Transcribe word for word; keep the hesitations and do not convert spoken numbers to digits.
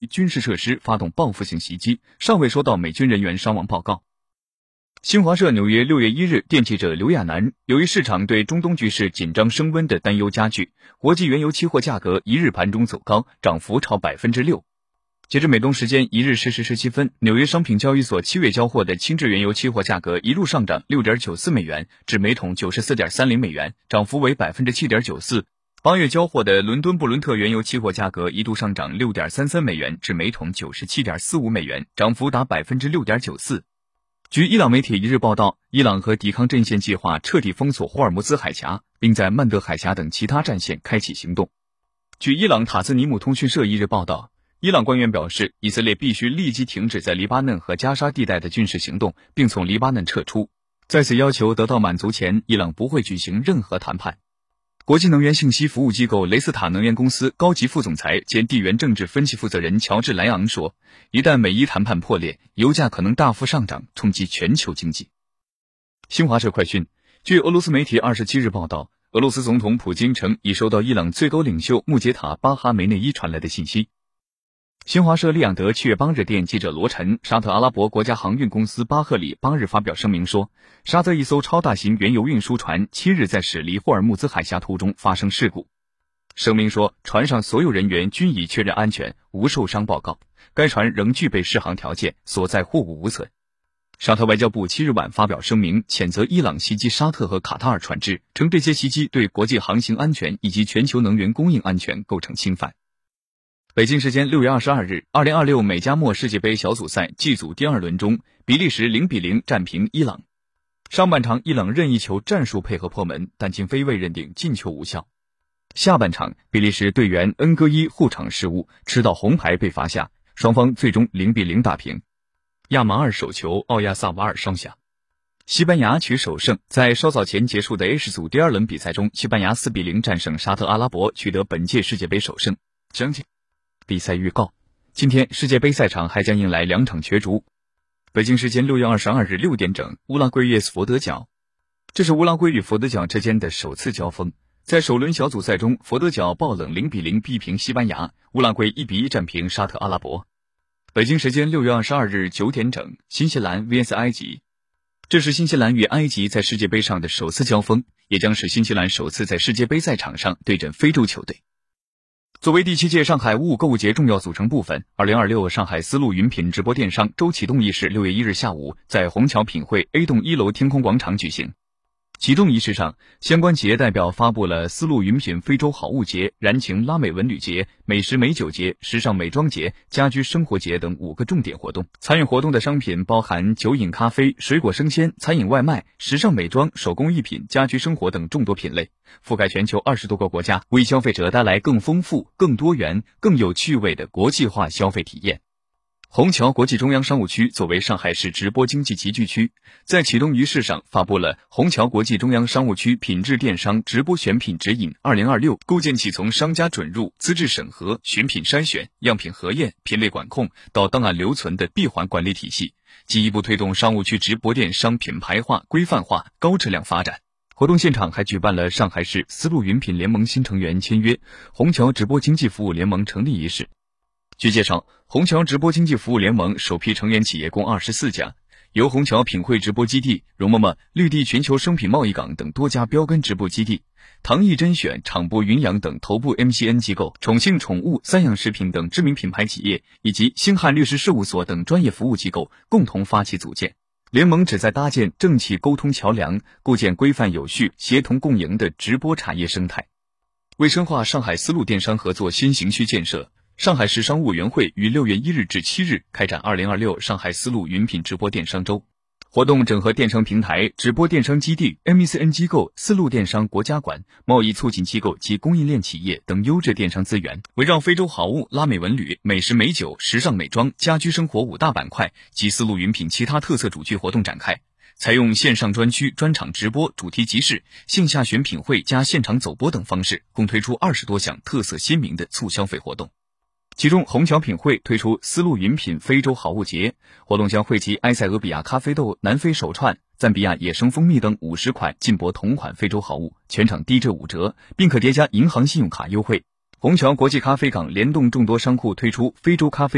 军事设施发动报复性袭击，尚未收到美军人员伤亡报告。新华社纽约六月一日电记者刘亚楠，由于市场对中东局势紧张升温的担忧加剧，国际原油期货价格一日盘中走高，涨幅超 百分之六。截至美东时间一日十时十七分，纽约商品交易所七月交货的轻质原油期货价格一路上涨 六点九四美元至每桶 九十四点三零美元，涨幅为 百分之七点九四。八月交货的伦敦布伦特原油期货价格一度上涨 六点三三美元至每桶 九十七点四五美元，涨幅达 百分之六点九四。据伊朗媒体一日报道，伊朗和抵抗阵线计划彻底封锁霍尔木兹海峡，并在曼德海峡等其他战线开启行动。据伊朗塔斯尼姆通讯社一日报道，伊朗官员表示，以色列必须立即停止在黎巴嫩和加沙地带的军事行动，并从黎巴嫩撤出。在此要求得到满足前，伊朗不会举行任何谈判。国际能源信息服务机构雷斯塔能源公司高级副总裁兼地缘政治分析负责人乔治莱昂说，一旦美伊谈判破裂，油价可能大幅上涨，冲击全球经济。新华社快讯，据俄罗斯媒体二十七日报道，俄罗斯总统普京称已收到伊朗最高领袖穆杰塔巴哈梅内伊传来的信息。新华社利雅得七月八日电记者罗晨，沙特阿拉伯国家航运公司巴赫里八日发表声明说，沙特一艘超大型原油运输船七日在驶离霍尔木兹海峡途中发生事故。声明说，船上所有人员均已确认安全，无受伤报告，该船仍具备适航条件，所在货物无损。沙特外交部七日晚发表声明，谴责伊朗袭击沙特和卡塔尔船只，称这些袭击对国际航行安全以及全球能源供应安全构成侵犯。北京时间六月二十二日，二零二六美加墨世界杯小组赛 G 组第二轮中，比利时零比零战平伊朗。上半场伊朗任意球战术配合破门，但经非卫认定进球无效。下半场比利时队员恩戈伊护场失误，吃到红牌被罚下，双方最终零比零打平。亚马尔手球奥亚萨瓦尔双响。西班牙取首胜，在稍早前结束的 H 组第二轮比赛中，西班牙四比零战胜沙特阿拉伯，取得本届世界杯首胜。整体比赛预告，今天世界杯赛场还将迎来两场角逐。北京时间六月二十二日六点整，乌拉圭与佛得角。这是乌拉圭与佛得角之间的首次交锋。在首轮小组赛中，佛得角爆冷零比零逼平西班牙，乌拉圭一比一战平沙特阿拉伯。北京时间六月二十二日九点整，新西兰 V S 埃及。这是新西兰与埃及在世界杯上的首次交锋，也将是新西兰首次在世界杯赛场上对阵非洲球队。作为第七届上海五五购物节重要组成部分，二零二六上海丝路云品直播电商周启动仪式六月一日下午在虹桥品汇 A 栋一楼天空广场举行。启动仪式上，相关企业代表发布了丝路云品非洲好物节、燃情拉美文旅节、美食美酒节、时尚美妆节、家居生活节等五个重点活动。参与活动的商品包含酒饮咖啡、水果生鲜、餐饮外卖、时尚美妆、手工艺品、家居生活等众多品类，覆盖全球二十多个国家，为消费者带来更丰富、更多元、更有趣味的国际化消费体验。虹桥国际中央商务区作为上海市直播经济集聚区，在启动仪式上发布了虹桥国际中央商务区品质电商直播选品指引二零二六，构建起从商家准入、资质审核、选品筛选、样品核验、品类管控到档案留存的闭环管理体系，进一步推动商务区直播电商品牌化、规范化、高质量发展。活动现场还举办了上海市丝路云品联盟新成员签约、虹桥直播经济服务联盟成立仪式。据介绍，虹桥直播经济服务联盟首批成员企业共二十四家，由虹桥品汇直播基地、容嬷嬷、绿地全球商品贸易港等多家标杆直播基地，唐艺甄选、场播云养等头部 M C N 机构，重庆宠物、三养食品等知名品牌企业，以及星汉律师事务所等专业服务机构共同发起组建。联盟旨在搭建政企沟通桥梁，构建规范有序、协同共赢的直播产业生态。为深化上海丝路电商合作新型区建设，上海市商务委员会于六月一日至七日开展二零二六上海丝路云品直播电商周。活动整合电商平台、直播电商基地、M C N 机构、丝路电商国家馆、贸易促进机构及供应链企业等优质电商资源，围绕非洲好物、拉美文旅、美食美酒、时尚美妆、家居生活五大板块及丝路云品其他特色主题活动展开。采用线上专区、专场直播、主题集市、线下选品会加现场走播等方式，共推出二十多项特色鲜明的促消费活动。其中，虹桥品汇推出丝路云品非洲好物节活动，将汇集埃塞俄比亚咖啡豆、南非手串、赞比亚野生蜂蜜等五十款进博同款非洲好物，全场低至五折，并可叠加银行信用卡优惠。虹桥国际咖啡港联动众多商户推出非洲咖啡